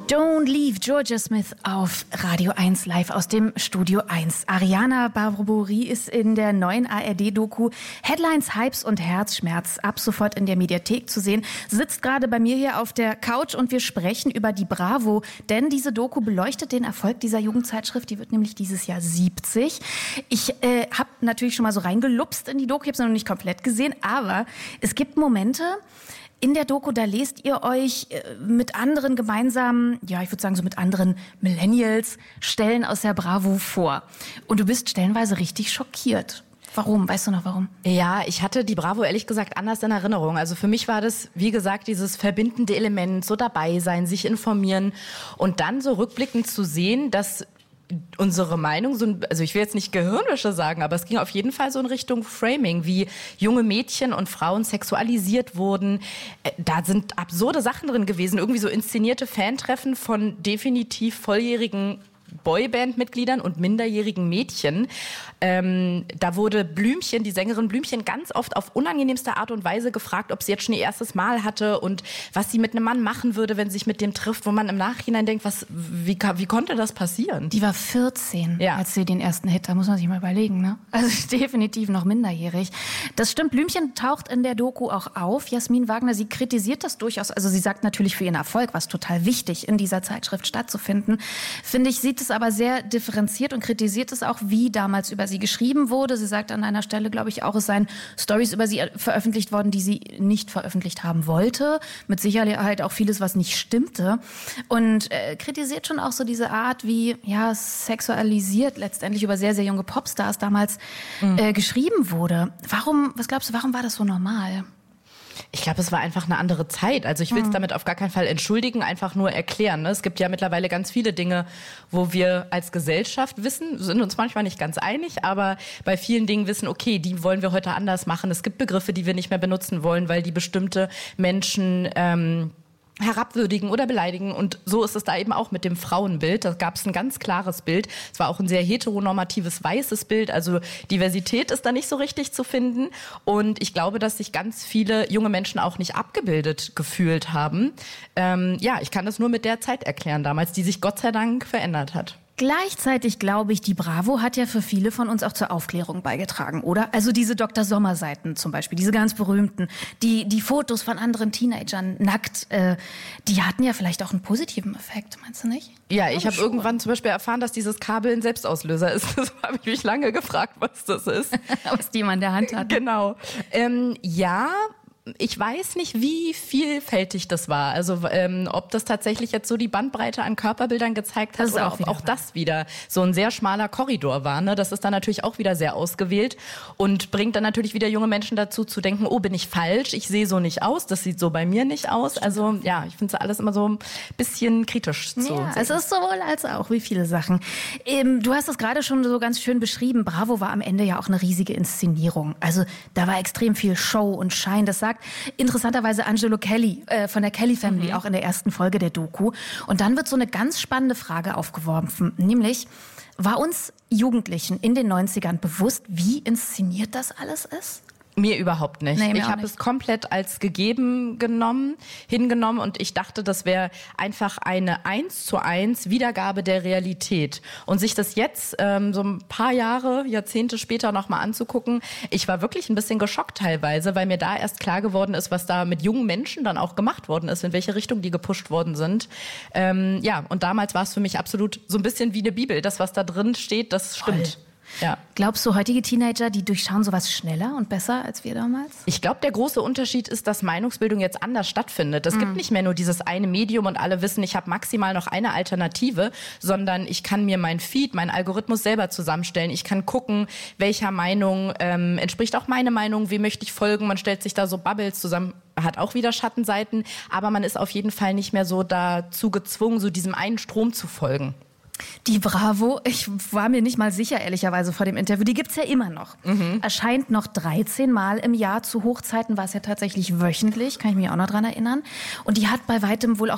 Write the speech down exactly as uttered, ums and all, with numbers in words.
Don't Leave, Georgia Smith auf Radio eins live aus dem Studio eins. Ariana Barbouri ist in der neuen A R D-Doku Headlines, Hypes und Herzschmerz ab sofort in der Mediathek zu sehen. Sitzt gerade bei mir hier auf der Couch und wir sprechen über die Bravo, denn diese Doku beleuchtet den Erfolg dieser Jugendzeitschrift. Die wird nämlich dieses Jahr siebzig. Ich äh, habe natürlich schon mal so reingelupst in die Doku, ich habe es noch nicht komplett gesehen, aber es gibt Momente in der Doku, da lest ihr euch mit anderen gemeinsam, ja, ich würde sagen so mit anderen Millennials, Stellen aus der Bravo vor. Und du bist stellenweise richtig schockiert. Warum? Weißt du noch warum? Ja, ich hatte die Bravo ehrlich gesagt anders in Erinnerung. Also für mich war das, wie gesagt, dieses verbindende Element, so dabei sein, sich informieren und dann so rückblickend zu sehen, dass unsere Meinung, so, also ich will jetzt nicht Gehirnwäsche sagen, aber es ging auf jeden Fall so in Richtung Framing, wie junge Mädchen und Frauen sexualisiert wurden. Da sind absurde Sachen drin gewesen, irgendwie so inszenierte Fantreffen von definitiv volljährigen Boyband-Mitgliedern und minderjährigen Mädchen. Ähm, da wurde Blümchen, die Sängerin Blümchen, ganz oft auf unangenehmste Art und Weise gefragt, ob sie jetzt schon ihr erstes Mal hatte und was sie mit einem Mann machen würde, wenn sie sich mit dem trifft, wo man im Nachhinein denkt, was, wie, wie konnte das passieren? Die war vierzehn, ja, als sie den ersten Hit, da muss man sich mal überlegen, ne? Also definitiv noch minderjährig. Das stimmt, Blümchen taucht in der Doku auch auf. Jasmin Wagner, sie kritisiert das durchaus, also sie sagt natürlich für ihren Erfolg, was total wichtig in dieser Zeitschrift stattzufinden, finde ich, sieht es aber sehr differenziert und kritisiert es auch, wie damals über sie geschrieben wurde. Sie sagt an einer Stelle, glaube ich, auch, es seien Storys über sie veröffentlicht worden, die sie nicht veröffentlicht haben wollte. Mit Sicherheit auch vieles, was nicht stimmte. Und äh, kritisiert schon auch so diese Art, wie ja sexualisiert letztendlich über sehr, sehr junge Popstars damals mhm. äh, geschrieben wurde. Warum, was glaubst du, warum war das so normal? Ich glaube, es war einfach eine andere Zeit. Also ich will es mhm. damit auf gar keinen Fall entschuldigen, einfach nur erklären. Ne? Es gibt ja mittlerweile ganz viele Dinge, wo wir als Gesellschaft wissen, sind uns manchmal nicht ganz einig, aber bei vielen Dingen wissen, okay, die wollen wir heute anders machen. Es gibt Begriffe, die wir nicht mehr benutzen wollen, weil die bestimmte Menschen ähm, herabwürdigen oder beleidigen. Und so ist es da eben auch mit dem Frauenbild. Da gab es ein ganz klares Bild. Es war auch ein sehr heteronormatives, weißes Bild. Also Diversität ist da nicht so richtig zu finden. Und ich glaube, dass sich ganz viele junge Menschen auch nicht abgebildet gefühlt haben. Ähm, ja, ich kann das nur mit der Zeit erklären damals, die sich Gott sei Dank verändert hat. Gleichzeitig glaube ich, die Bravo hat ja für viele von uns auch zur Aufklärung beigetragen, oder? Also diese Doktor Sommer-Seiten zum Beispiel, diese ganz berühmten, die, die Fotos von anderen Teenagern nackt, äh, die hatten ja vielleicht auch einen positiven Effekt, meinst du nicht? Ja, ich habe irgendwann zum Beispiel erfahren, dass dieses Kabel ein Selbstauslöser ist. Das habe ich mich lange gefragt, was das ist. Was die man in der Hand hat. Genau. Ähm, ja, ich weiß nicht, wie vielfältig das war. Also ähm, ob das tatsächlich jetzt so die Bandbreite an Körperbildern gezeigt hat das oder auch ob auch das wieder so ein sehr schmaler Korridor war. Ne? Das ist dann natürlich auch wieder sehr ausgewählt und bringt dann natürlich wieder junge Menschen dazu zu denken, oh, bin ich falsch? Ich sehe so nicht aus. Das sieht so bei mir nicht aus. Also ja, ich finde es alles immer so ein bisschen kritisch zu ja, sehen. Es ist sowohl als auch, wie viele Sachen. Ähm, du hast es gerade schon so ganz schön beschrieben. Bravo war am Ende ja auch eine riesige Inszenierung. Also da war extrem viel Show und Schein. Das sagt interessanterweise Angelo Kelly äh, von der Kelly Family, mhm. auch in der ersten Folge der Doku. Und dann wird so eine ganz spannende Frage aufgeworfen, nämlich, war uns Jugendlichen in den neunzigern bewusst, wie inszeniert das alles ist? Mir überhaupt nicht. Nee, ich habe es komplett als gegeben genommen, hingenommen und ich dachte, das wäre einfach eine eins zu eins Wiedergabe der Realität. Und sich das jetzt ähm, so ein paar Jahre, Jahrzehnte später nochmal anzugucken, ich war wirklich ein bisschen geschockt teilweise, weil mir da erst klar geworden ist, was da mit jungen Menschen dann auch gemacht worden ist, in welche Richtung die gepusht worden sind. Ähm, ja, und damals war es für mich absolut so ein bisschen wie eine Bibel. Das, was da drin steht, das stimmt. Voll. Ja. Glaubst du, heutige Teenager, die durchschauen sowas schneller und besser als wir damals? Ich glaube, der große Unterschied ist, dass Meinungsbildung jetzt anders stattfindet. Es mhm. gibt nicht mehr nur dieses eine Medium und alle wissen, ich habe maximal noch eine Alternative, sondern ich kann mir mein Feed, meinen Algorithmus selber zusammenstellen. Ich kann gucken, welcher Meinung ähm, entspricht auch meine Meinung, wem möchte ich folgen. Man stellt sich da so Bubbles zusammen. Hat auch wieder Schattenseiten, aber man ist auf jeden Fall nicht mehr so dazu gezwungen, so diesem einen Strom zu folgen. Die Bravo, ich war mir nicht mal sicher, ehrlicherweise vor dem Interview, die gibt's ja immer noch. Mhm. Erscheint noch dreizehn Mal im Jahr. Zu Hochzeiten war es ja tatsächlich wöchentlich, kann ich mich auch noch dran erinnern. Und die hat bei weitem wohl auch